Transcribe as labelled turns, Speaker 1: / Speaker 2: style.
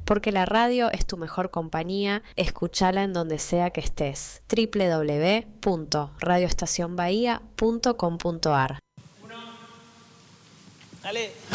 Speaker 1: porque la radio es tu mejor compañía, escúchala en donde sea que estés. www.radioestacionbahía.com.ar.
Speaker 2: Dale.